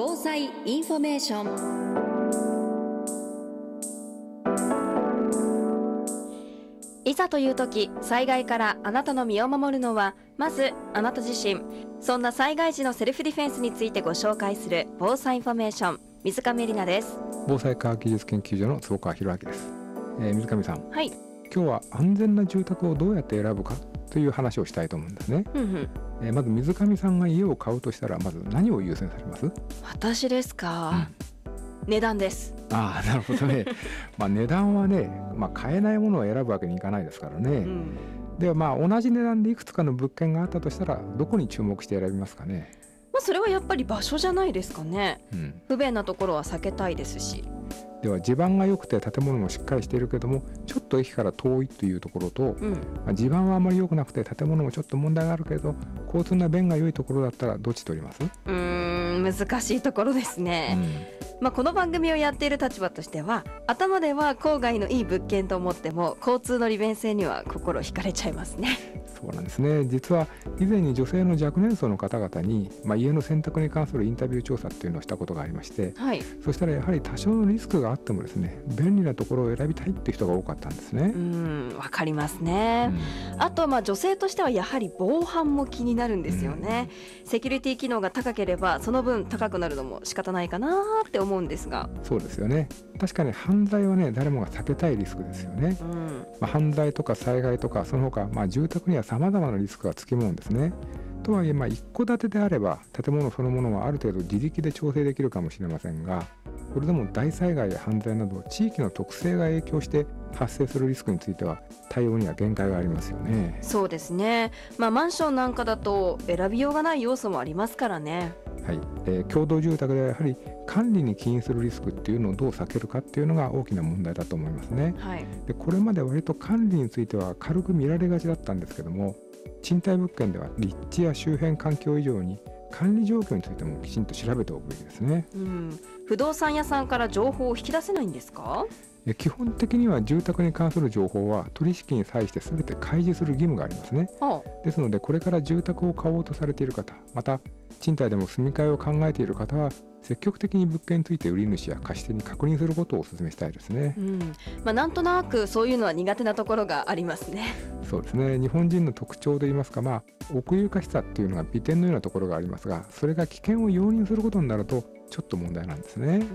防災インフォメーション。 いざという時、災害からあなたの身を守るのはまずあなた自身。そんな災害時のセルフディフェンスについてご紹介する防災インフォメーション、水上里奈です。 防災科学技術研究所の坪川博明です。水上さん、 はい、 今日は安全な住宅をどうやって選ぶかという話をしたいと思うんですね。まず水上さんが家を買うとしたら、まず何を優先されます？ 私ですか、値段です。 なるほどね。値段はね、買えないものを選ぶわけにいかないですからね。では同じ値段でいくつかの物件があったとしたら、どこに注目して選びますかね？ それはやっぱり場所じゃないですかね。不便なところは避けたいですし。 では地盤が良くて建物もしっかりしているけどもちょっと駅から遠いというところと、地盤はあまり良くなくて建物もちょっと問題があるけど交通の便が良いところだったらどっち取ります？ 難しいところですね。この番組をやっている立場としては、頭では郊外のいい物件と思っても交通の利便性には心惹かれちゃいますね。 そうなんですね。実は以前に女性の若年層の方々に、家の選択に関するインタビュー調査っていうのをしたことがありまして、そしたらやはり多少のリスクがあってもですね、便利なところを選びたいっていう人が多かったんですね。 わかりますね。あと女性としてはやはり防犯も気になるんですよね。セキュリティ機能が高ければその分高くなるのも仕方ないかなって思うんですが。 そうですよね。確かに犯罪はね、誰もが避けたいリスクですよね。犯罪とか災害とかその他、住宅には様々なリスクがつきものですね。とはいえ一戸建てであれば建物そのものはある程度自力で調整できるかもしれませんが、それでも大災害や犯罪など地域の特性が影響して発生するリスクについては対応には限界がありますよね。 そうですね。マンションなんかだと選びようがない要素もありますからね。 共同住宅ではやはり管理に起因するリスクっていうのをどう避けるかっていうのが大きな問題だと思いますね。でこれまで割と管理については軽く見られがちだったんですけども、賃貸物件では立地や周辺環境以上に管理状況についてもきちんと調べておくべきですね。 不動産屋さんから情報を引き出せないんですか？ 基本的には住宅に関する情報は取引に際して全て開示する義務がありますね。ですのでこれから住宅を買おうとされている方、また賃貸でも住み替えを考えている方は積極的に物件について売り主や貸し手に確認することをお勧めしたいですね。 なんとなくそういうのは苦手なところがありますね。 そうですね。日本人の特徴で言いますか、奥ゆかしさっていうのが美点のようなところがありますが、それが危険を容認することになるとちょっと問題なんですね。